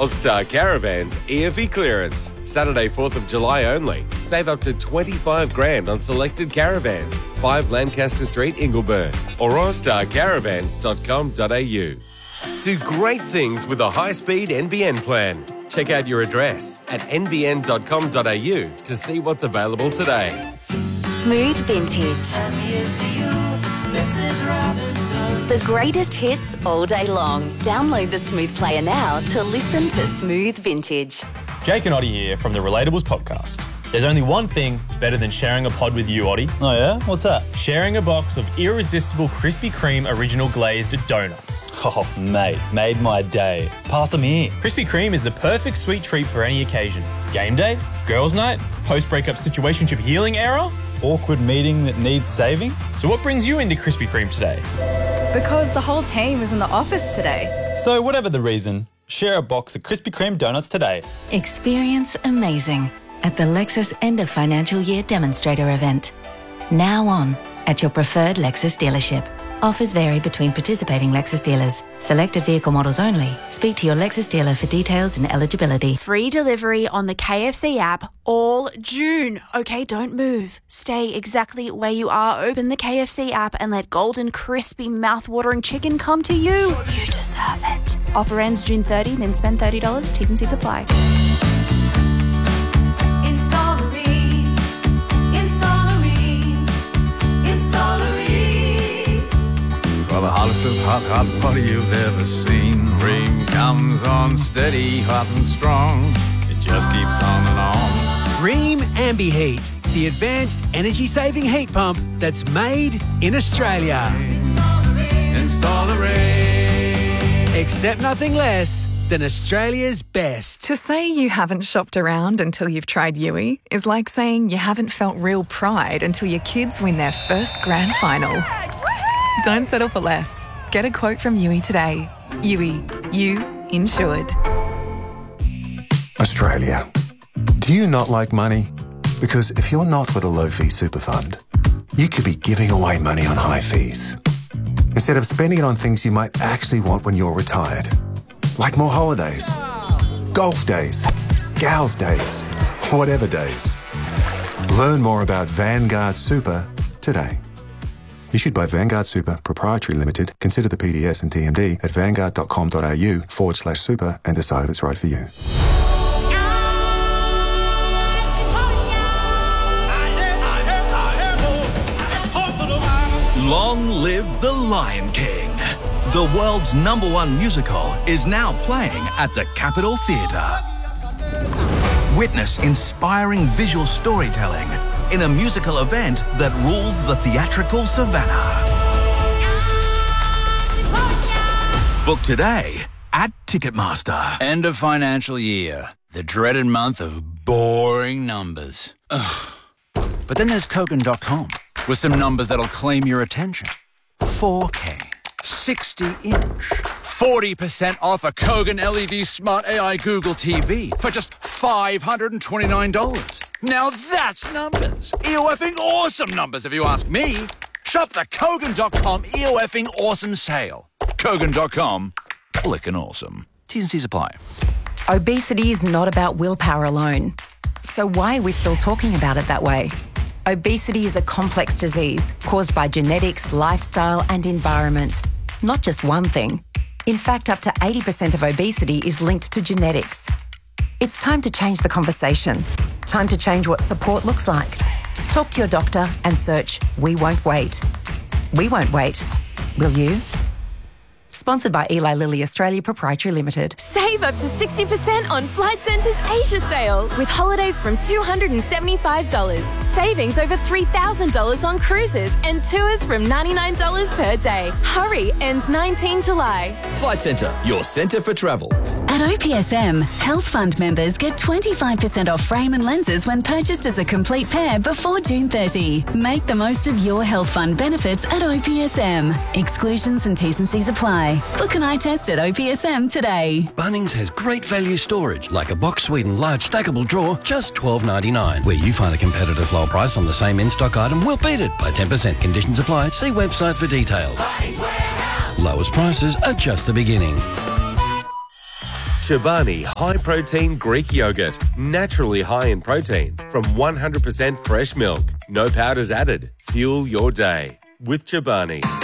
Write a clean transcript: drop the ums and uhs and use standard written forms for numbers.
All-Star Caravans EFE clearance. Saturday, 4th of July only. Save up to $25,000 on selected caravans. 5 Lancaster Street, Ingleburn. Or allstarcaravans.com.au. Do great things with a high-speed NBN plan. Check out your address at nbn.com.au to see what's available today. Smooth Vintage. The greatest hits all day long. Download the Smooth Player now to listen to Smooth Vintage. Jake and Oddie here from the Relatables podcast. There's only one thing better than sharing a pod with you, Oddie. Oh yeah? What's that? Sharing a box of irresistible Krispy Kreme original glazed donuts. Oh, mate, made my day. Pass them here. Krispy Kreme is the perfect sweet treat for any occasion. Game day, girls' night, post-breakup situationship healing era, awkward meeting that needs saving. So what brings you into Krispy Kreme today? Because the whole team is in the office today. So whatever the reason, share a box of Krispy Kreme donuts today. Experience amazing at the Lexus End of Financial Year Demonstrator event. Now on at your preferred Lexus dealership. Offers vary between participating Lexus dealers. Selected vehicle models only. Speak to your Lexus dealer for details and eligibility. Free delivery on the KFC app all June. Okay, don't move. Stay exactly where you are. Open the KFC app and let golden, crispy, mouth-watering chicken come to you. You deserve it. Offer ends June 30, then spend $30. T's and C's apply. For the hottest of hot water you've ever seen. Ream comes on steady, hot and strong. It just keeps on and on. Ream Ambi-Heat, the advanced energy-saving heat pump that's made in Australia. Install a Ream. Accept nothing less than Australia's best. To say you haven't shopped around until you've tried Yui is like saying you haven't felt real pride until your kids win their first grand final. Don't settle for less. Get a quote from Yui today. Yui, you insured. Australia. Do you not like money? Because if you're not with a low-fee super fund, you could be giving away money on high fees instead of spending it on things you might actually want when you're retired, like more holidays, golf days, gals days, whatever days. Learn more about Vanguard Super today. Issued by Vanguard Super Proprietary Limited. Consider the PDS and TMD at vanguard.com.au/super and decide if it's right for you. Long live the Lion King. The world's #1 musical is now playing at the Capitol Theatre. Witness inspiring visual storytelling in a musical event that rules the theatrical savannah. Book today at Ticketmaster. End of financial year. The dreaded month of boring numbers. Ugh. But then there's Kogan.com with some numbers that'll claim your attention. 4K, 60-inch, 40% off a Kogan LED Smart AI Google TV for just $529. Now that's numbers. EOFing awesome numbers if you ask me. Shop the Kogan.com EOFing awesome sale. Kogan.com, clickin' awesome. T's and C's apply. Obesity is not about willpower alone. So why are we still talking about it that way? Obesity is a complex disease caused by genetics, lifestyle and environment. Not just one thing. In fact, up to 80% of obesity is linked to genetics. It's time to change the conversation. Time to change what support looks like. Talk to your doctor and search We Won't Wait. We won't wait. Will you? Sponsored by Eli Lilly Australia Proprietary Limited. Save up to 60% on Flight Centre's Asia sale with holidays from $275. Savings over $3,000 on cruises and tours from $99 per day. Hurry, ends 19 July. Flight Centre, your centre for travel. At OPSM, Health Fund members get 25% off frame and lenses when purchased as a complete pair before June 30. Make the most of your Health Fund benefits at OPSM. Exclusions and T's and C's apply. Book an eye test at OPSM today. Bunnings has great value storage, like a box Sweden large stackable drawer, just $12.99. Where you find a competitor's low price on the same in-stock item, we'll beat it by 10%. Conditions apply. See website for details. Lowest prices are just the beginning. Chobani High Protein Greek Yogurt. Naturally high in protein from 100% fresh milk. No powders added. Fuel your day with Chobani.